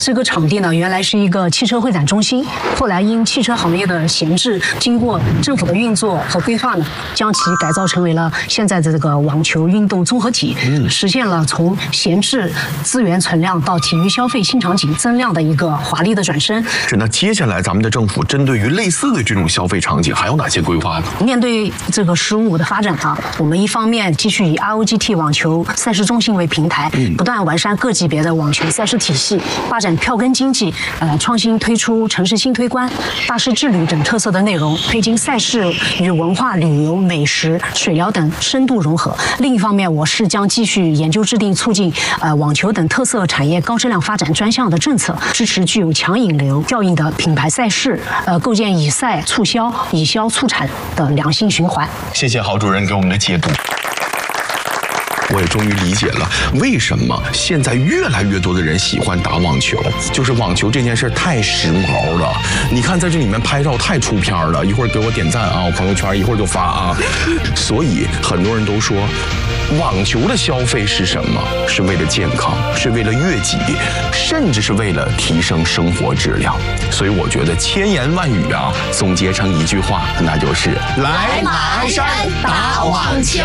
这个场地呢，原来是一个汽车会展中心，后来因汽车行业的闲置，经过政府的运作和规划呢，将其改造成为了现在的这个网球运动综合体，实现了从闲置资源存量到体育消费新场景增量的一个华丽的转身。 那接下来咱们的政府针对于类似的这种消费场景还有哪些规划呢？ 面对这个15的发展啊，我们一方面继续以 ROGT 网球赛事中心为平台，不断完善各级别的网球赛事体系，发展票根经济，创新推出城市新推观、大师之旅等特色的内容，推进赛事与文化、旅游、美食、水疗等深度融合。另一方面，我市将继续研究制定促进网球等特色产业高质量发展专项的政策，支持具有强引流效应的品牌赛事，构建以赛促销、以销促产的良性循环。 谢谢郝主任给我们的解读。我也终于理解了为什么现在越来越多的人喜欢打网球，就是网球这件事太时髦了。你看在这里面拍照太出片了，一会儿给我点赞啊，我朋友圈一会儿就发啊。所以很多人都说，网球的消费是什么？是为了健康，是为了悦己，甚至是为了提升生活质量。所以我觉得千言万语啊，总结成一句话，那就是来马鞍山打网球。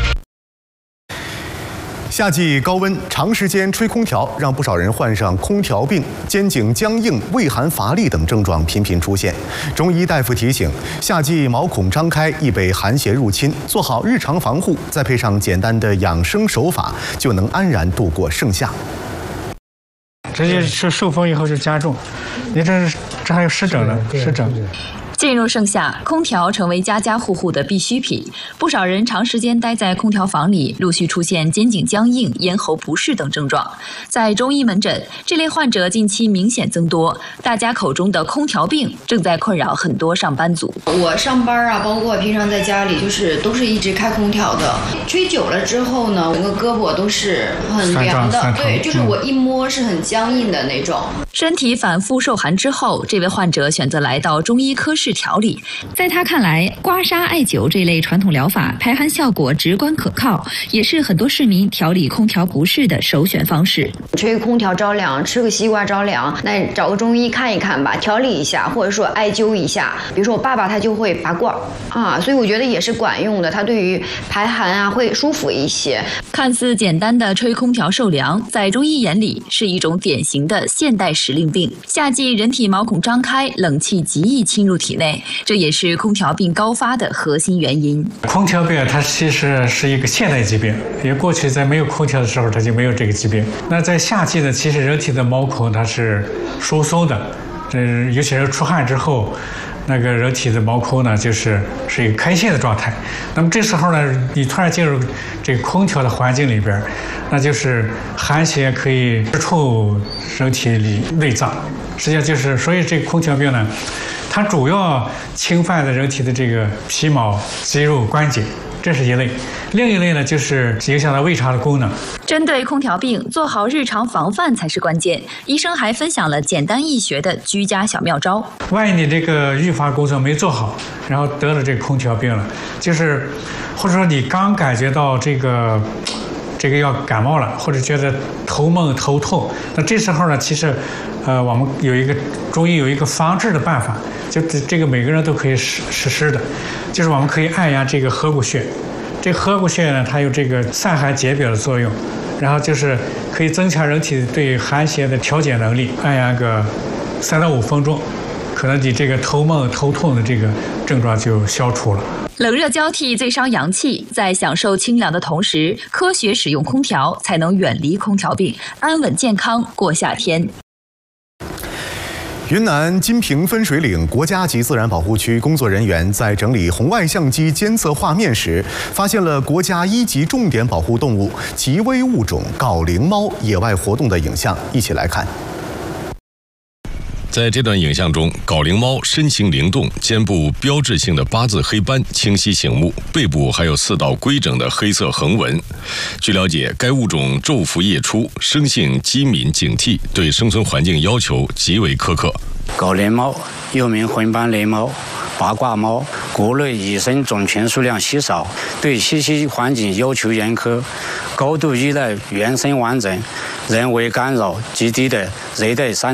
夏季高温，长时间吹空调，让不少人患上空调病，肩颈僵硬、畏寒乏力等症状频频出现。中医大夫提醒，夏季毛孔张开，易被寒邪入侵，做好日常防护，再配上简单的养生手法，就能安然度过盛夏。 直接是受风以后就加重，你这还有湿疹了，湿疹。 进入盛夏，空调成为家家户户的必需品。不少人长时间待在空调房里，陆续出现肩颈僵硬、咽喉不适等症状。在中医门诊，这类患者近期明显增多。大家口中的空调病正在困扰很多上班族。 我上班啊，包括平常在家里，都是一直开空调的。吹久了之后呢，整个胳膊都是很凉的，对，就是我一摸是很僵硬的那种。 身体反复受寒之后，这位患者选择来到中医科室调理。在他看来，刮痧、艾灸这类传统疗法排寒效果直观可靠，也是很多市民调理空调不适的首选方式。 吹空调着凉，吃个西瓜着凉，那找个中医看一看吧，调理一下，或者说艾灸一下。比如说我爸爸他就会拔罐啊，所以我觉得也是管用的，他对于排寒啊会舒服一些。 看似简单的吹空调受凉，在中医眼里是一种典型的现代时令病。夏季人体毛孔张开，冷气极易侵入体内，这也是空调病高发的核心原因。 空调病它其实是一个现代疾病，因为过去在没有空调的时候它就没有这个疾病。那在夏季呢，其实人体的毛孔它是疏松的，尤其是出汗之后，那个人体的毛孔呢是一个开泄的状态。那么这时候呢，你突然进入这个空调的环境里边，那就是寒邪可以直触人体里内脏，实际上就是所以这个空调病呢，它主要侵犯的人体的这个皮毛、肌肉、关节，这是一类。另一类呢，就是影响到胃肠的功能。 针对空调病，做好日常防范才是关键。医生还分享了简单易学的居家小妙招。 万一你这个预防工作没做好，然后得了这个空调病了，或者说你刚感觉到这个要感冒了，或者觉得头闷头痛，那这时候呢，其实我们中医有一个防治的办法，就这个每个人都可以实施的，就是我们可以按压这个合谷穴。这个合谷穴呢，它有这个散寒解表的作用，然后就是可以增强人体对寒邪的调节能力。按压个3到5分钟，可能你这个头闷头痛的这个症状就消除了。 冷热交替最伤阳气，在享受清凉的同时，科学使用空调，才能远离空调病，安稳健康过夏天。 云南金平分水岭国家级自然保护区工作人员在整理红外相机监测画面时，发现了国家1级重点保护动物极危物种缟灵猫野外活动的影像，一起来看。 在这段影像中，缟灵猫身形灵动，肩部标志性的8字黑斑清晰醒目，背部还有4道规整的黑色横纹。据了解，该物种昼伏夜出，生性机敏警惕，对生存环境要求极为苛刻。 缟灵猫又名混斑雷猫、八卦猫，国内野生种群数量稀少，对栖息环境要求严苛，高度依赖原生完整、人为干扰极低的热带山